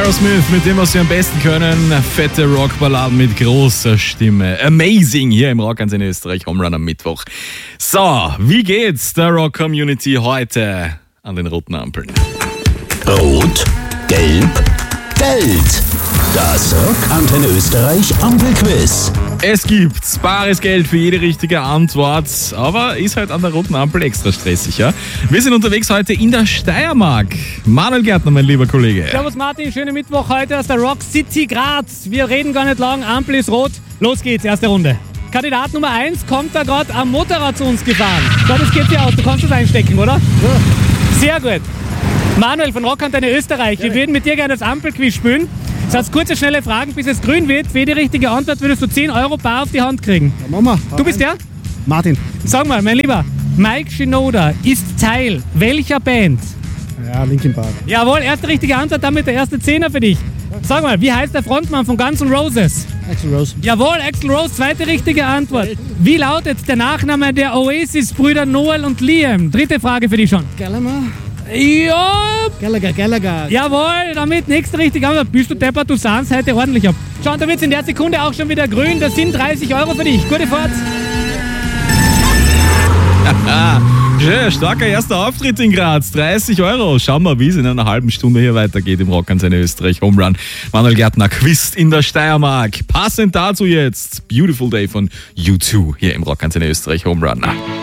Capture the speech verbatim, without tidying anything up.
Aerosmith mit dem, was sie am besten können. Fette Rockballaden mit großer Stimme. Amazing hier im Rock in Österreich. Home Run am Mittwoch. So, wie geht's der Rock-Community heute an den roten Ampeln? Rot, gelb, Geld. Das Rock Antenne Österreich Ampelquiz. Es gibt bares Geld für jede richtige Antwort, aber ist halt an der roten Ampel extra stressig, ja? Wir sind unterwegs heute in der Steiermark. Manuel Gärtner, mein lieber Kollege. Servus Martin, schönen Mittwoch heute aus der Rock City Graz. Wir reden gar nicht lang, Ampel ist rot. Los geht's, erste Runde. Kandidat Nummer eins kommt da gerade am Motorrad zu uns gefahren. So, das geht dir aus, du kannst das einstecken, oder? Ja. Sehr gut. Manuel von Rock Antenne Österreich, ja. Wir würden mit dir gerne das Ampelquiz spielen. Das heißt, kurze, schnelle Fragen, bis es grün wird. Für jede richtige Antwort würdest du zehn Euro bar auf die Hand kriegen. Ja, Mama. Du bist der? Martin. Sag mal, mein Lieber, Mike Shinoda ist Teil welcher Band? Ja, Linkin Park. Jawohl, erste richtige Antwort, damit der erste Zehner für dich. Sag mal, wie heißt der Frontmann von Guns N' Roses? Axl Rose. Jawohl, Axl Rose, zweite richtige Antwort. Wie lautet der Nachname der Oasis-Brüder Noel und Liam? Dritte Frage für dich schon. Gallagher. Ja. Gallagher, Gallagher. Jawohl, damit nächste richtige Antwort. Bist du deppert, du sahnst heute ordentlich ab. Schau, da wird es in der Sekunde auch schon wieder grün. Das sind dreißig Euro für dich. Gute Fahrt. Schön, starker erster Auftritt in Graz. dreißig Euro. Schauen wir, wie es in einer halben Stunde hier weitergeht im Rock Antenne Österreich Home Run. Manuel Gärtner, Quiz in der Steiermark. Passend dazu jetzt Beautiful Day von U zwei hier im Rock Antenne Österreich Home Run.